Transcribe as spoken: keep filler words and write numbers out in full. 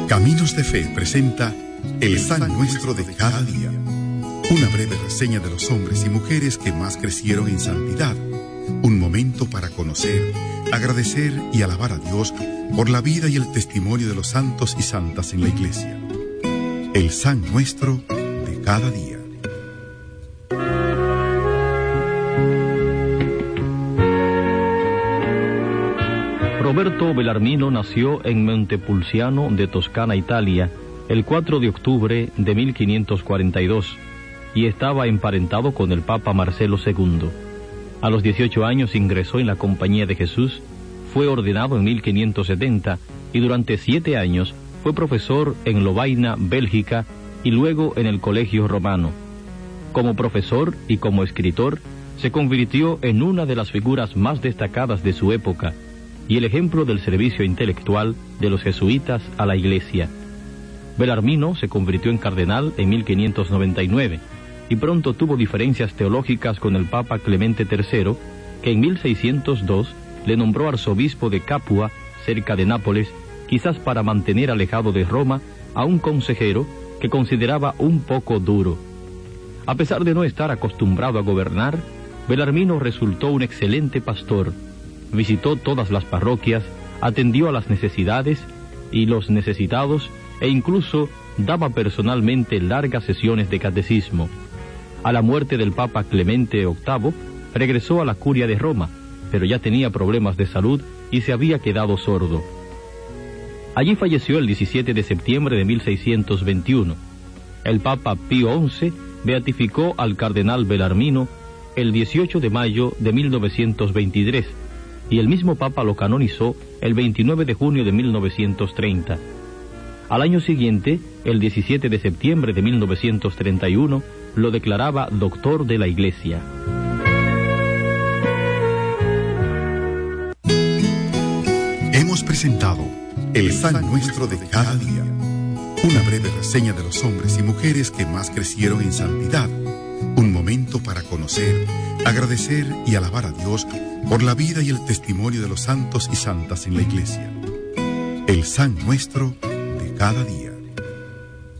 Caminos de Fe presenta El San Nuestro de cada día. Una breve reseña de los hombres y mujeres que más crecieron en santidad. Un momento para conocer, agradecer y alabar a Dios por la vida y el testimonio de los santos y santas en la Iglesia. El San Nuestro de cada día. Roberto Bellarmino nació en Montepulciano de Toscana, Italia, el cuatro de octubre de mil quinientos cuarenta y dos, y estaba emparentado con el Papa Marcelo segundo. A los dieciocho años ingresó en la Compañía de Jesús, fue ordenado en mil quinientos setenta y durante siete años fue profesor en Lovaina, Bélgica, y luego en el Colegio Romano. Como profesor y como escritor, se convirtió en una de las figuras más destacadas de su época y el ejemplo del servicio intelectual de los jesuitas a la Iglesia. Bellarmino se convirtió en cardenal en mil quinientos noventa y nueve y pronto tuvo diferencias teológicas con el Papa Clemente tercero, que en mil seiscientos dos le nombró arzobispo de Capua, cerca de Nápoles, quizás para mantener alejado de Roma a un consejero que consideraba un poco duro. A pesar de no estar acostumbrado a gobernar, Bellarmino resultó un excelente pastor. Visitó todas las parroquias, atendió a las necesidades y los necesitados e incluso daba personalmente largas sesiones de catecismo. A la muerte del Papa Clemente octavo, regresó a la curia de Roma, pero ya tenía problemas de salud y se había quedado sordo. Allí falleció el diecisiete de septiembre de mil seiscientos veintiuno. El Papa Pío once beatificó al cardenal Bellarmino el dieciocho de mayo de mil novecientos veintitrés, y el mismo Papa lo canonizó el veintinueve de junio de mil novecientos treinta. Al año siguiente, el diecisiete de septiembre de mil novecientos treinta y uno, lo declaraba doctor de la Iglesia. Hemos presentado El San Nuestro de cada día, una breve reseña de los hombres y mujeres que más crecieron en santidad. Un momento para conocer, agradecer y alabar a Dios por la vida y el testimonio de los santos y santas en la Iglesia. El San Nuestro de cada día.